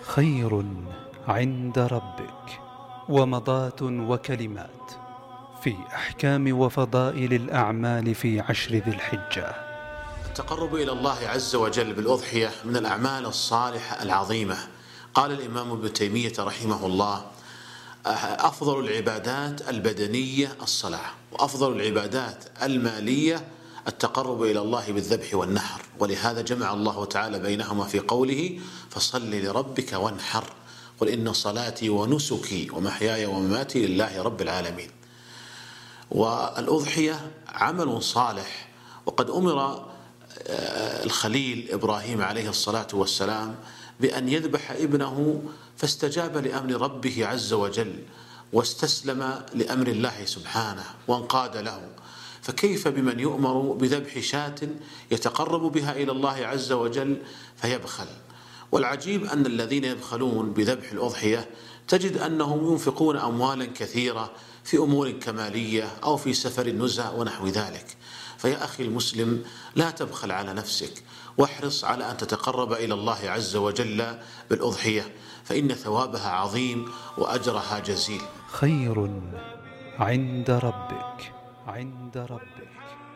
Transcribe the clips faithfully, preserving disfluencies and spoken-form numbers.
خير عند ربك ومضات وكلمات في أحكام وفضائل الأعمال في عشر ذي الحجة. التقرب إلى الله عز وجل بالأضحية من الأعمال الصالحة العظيمة. قال الإمام ابن تيمية رحمه الله: أفضل العبادات البدنية الصلاة، وأفضل العبادات المالية التقرب إلى الله بالذبح والنحر، ولهذا جمع الله تعالى بينهما في قوله: فصل لربك وانحر، قل إن صلاتي ونسكي ومحياي ومماتي لله رب العالمين. والأضحية عمل صالح، وقد أمر الخليل إبراهيم عليه الصلاة والسلام بأن يذبح ابنه، فاستجاب لأمر ربه عز وجل واستسلم لأمر الله سبحانه وانقاد له، فكيف بمن يؤمر بذبح شاة يتقرب بها إلى الله عز وجل فيبخل؟ والعجيب أن الذين يبخلون بذبح الأضحية تجد أنهم ينفقون أموالا كثيرة في أمور كمالية أو في سفر النزهة ونحو ذلك. فيا أخي المسلم، لا تبخل على نفسك، واحرص على أن تتقرب إلى الله عز وجل بالأضحية، فإن ثوابها عظيم وأجرها جزيل. خير عند ربك عند ربك.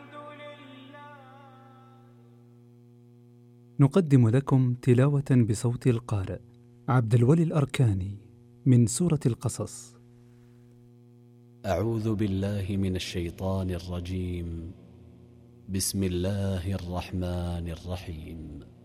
نقدم لكم تلاوة بصوت القارئ عبد الولي الأركاني من سورة القصص. أعوذ بالله من الشيطان الرجيم. بسم الله الرحمن الرحيم.